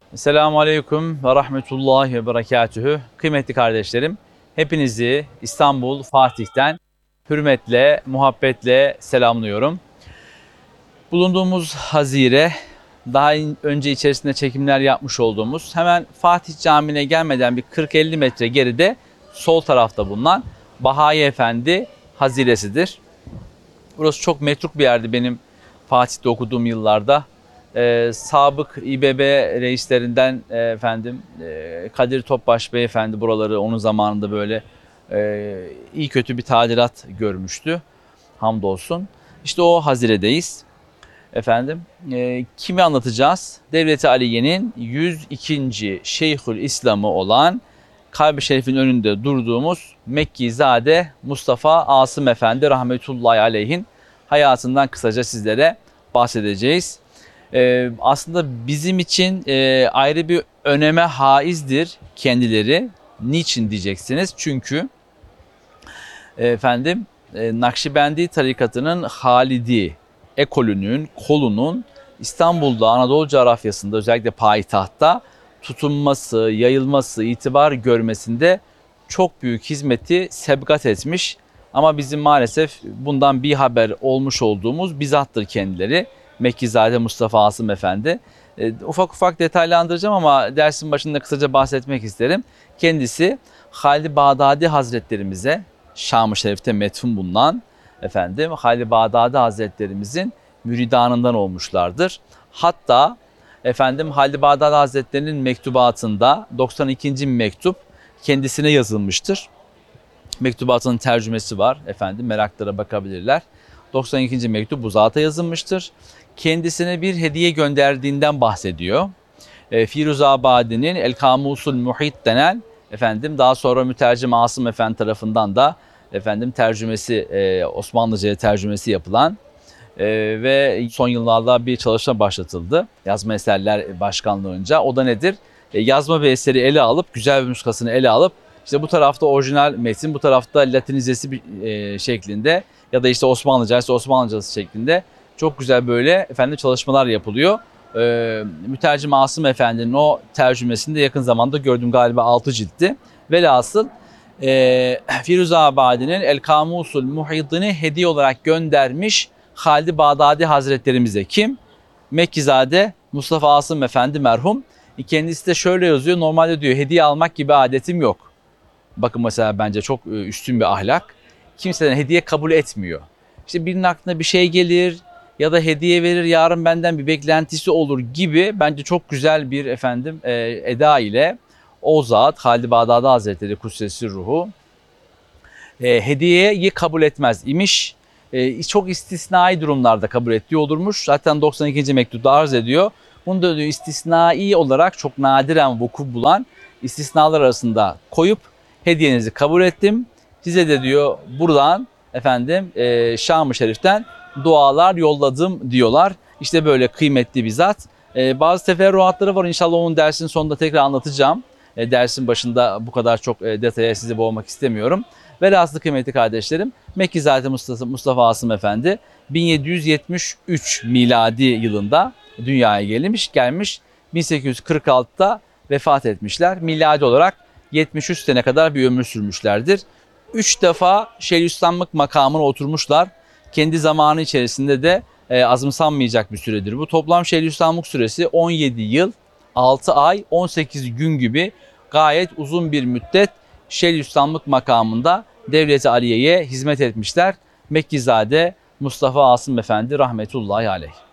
Selamun Aleyküm ve Rahmetullahi ve Berekatühü. Kıymetli kardeşlerim, hepinizi İstanbul Fatih'ten hürmetle, muhabbetle selamlıyorum. Bulunduğumuz hazire, daha önce içerisinde çekimler yapmış olduğumuz, hemen Fatih Camii'ne gelmeden bir 40-50 metre geride sol tarafta bulunan Bahai Efendi haziresidir. Burası çok metruk bir yerdi benim Fatih'te okuduğum yıllarda. Sabık İBB reislerinden Kadir Topbaş Beyefendi buraları onun zamanında böyle iyi kötü bir tadilat görmüştü. Hamdolsun. İşte o haziredeyiz. Kimi anlatacağız? Devlet-i Aliye'nin 102. Şeyhül İslam'ı olan Kalb-i Şerif'in önünde durduğumuz Mekkizade Mustafa Asım Efendi rahmetullahi aleyhin hayatından kısaca sizlere bahsedeceğiz. Aslında bizim için ayrı bir öneme haizdir kendileri. Niçin diyeceksiniz? Çünkü Nakşibendi tarikatının Halidi ekolünün, kolunun İstanbul'da, Anadolu coğrafyasında özellikle payitahtta tutunması, yayılması, itibar görmesinde çok büyük hizmeti sebkat etmiş. Ama bizim maalesef bundan bir haber olmuş olduğumuz bizattır kendileri. Mekkizade Mustafa Asım Efendi. Ufak ufak detaylandıracağım ama dersin başında kısaca bahsetmek isterim. Kendisi Halid Bağdadi Hazretlerimize, Şam-ı Şerif'te metfun bulunan Halid Bağdadi Hazretlerimizin müridanından olmuşlardır. Hatta Halid Bağdadi Hazretlerinin mektubatında 92. mektup kendisine yazılmıştır. Mektubatının tercümesi var meraklara bakabilirler. 92. mektup bu zata yazılmıştır. Kendisine bir hediye gönderdiğinden bahsediyor. Firuzabadi'nin El Kamusul Muhit denen daha sonra mütercim Asım Efendi tarafından da tercümesi Osmanlıca'ya tercümesi yapılan ve son yıllarda bir çalışma başlatıldı. Yazma Eserler Başkanlığı'nca. O da nedir? Yazma bir eseri ele alıp, güzel bir nüshasını ele alıp, işte bu tarafta orijinal metin, bu tarafta latinizesi şeklinde ya da işte Osmanlıca ise Osmanlıcası şeklinde çok güzel böyle çalışmalar yapılıyor. Mütercim Asım Efendi'nin o tercümesinde yakın zamanda gördüm, galiba 6 ciltti. Velhasıl Firuzabadi'nin El Kamusul Muhit'ini hediye olarak göndermiş Halid Bağdadi Hazretlerimize. Kim? Mekkizade Mustafa Asım Efendi merhum. Kendisi de şöyle yazıyor. Normalde diyor hediye almak gibi adetim yok. Bakın mesela bence çok üstün bir ahlak. Kimseden hediye kabul etmiyor. İşte birinin aklına bir şey gelir ya da hediye verir, yarın benden bir beklentisi olur gibi bence çok güzel bir eda ile o zat Halid Bağdadi Hazretleri Kudsesi Ruhu hediyeyi kabul etmez imiş. Çok istisnai durumlarda kabul ettiği olurmuş. Zaten 92. mektupta arz ediyor. Bunu da diyor istisnai olarak çok nadiren vuku bulan istisnalar arasında koyup hediyenizi kabul ettim. Size de diyor buradan Şam-ı Şerif'ten dualar yolladım diyorlar. İşte böyle kıymetli bir zat. Bazı teferruatları var, inşallah onun dersin sonunda tekrar anlatacağım. Dersin başında bu kadar çok detaya sizi boğmak istemiyorum. Velhasıl kıymetli kardeşlerim, Mekkizade Mustafa Asım Efendi 1773 miladi yılında dünyaya gelmiş 1846'da vefat etmişler. Miladi olarak 73 sene kadar bir ömür sürmüşlerdir. 3 defa Şeyhülislamlık makamına oturmuşlar. Kendi zamanı içerisinde de azımsanmayacak bir süredir. Bu toplam Şeyhülislamlık süresi 17 yıl, 6 ay, 18 gün gibi gayet uzun bir müddet Şeyhülislamlık makamında Devlet-i Aliye'ye hizmet etmişler. Mekkizade Mustafa Asım Efendi rahmetullahi aleyh.